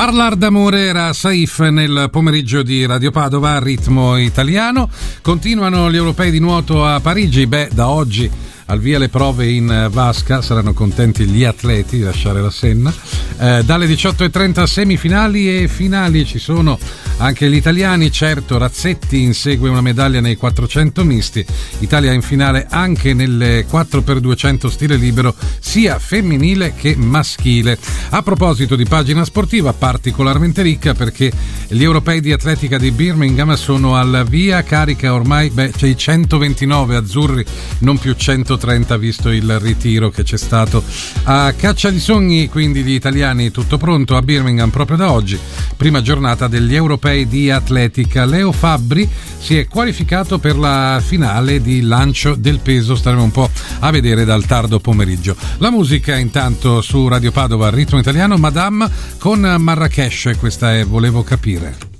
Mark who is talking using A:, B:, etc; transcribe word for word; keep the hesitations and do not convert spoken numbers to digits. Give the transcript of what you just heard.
A: Parlar d'amore era Saif nel pomeriggio di Radio Padova a ritmo italiano. Continuano gli europei di nuoto a Parigi. Beh, da oggi al via le prove in vasca, saranno contenti gli atleti di lasciare la Senna. Eh, dalle diciotto e trenta semifinali e finali ci sono anche gli italiani. Certo, Razzetti insegue una medaglia nei quattrocento misti. Italia in finale anche nelle quattro per duecento stile libero, sia femminile che maschile. A proposito di pagina sportiva particolarmente ricca, perché gli europei di atletica di Birmingham sono al via, carica ormai beh, c'è i centoventinove azzurri, non più centotrenta visto il ritiro che c'è stato a Caccia di Sogni. Quindi gli italiani tutto pronto a Birmingham proprio da oggi, prima giornata degli europei di atletica. Leo Fabbri si è qualificato per la finale di lancio del peso, staremo un po' a vedere dal tardo pomeriggio. La musica intanto su Radio Padova, ritmo italiano, Madame con Marrakesh, questa è Volevo capire.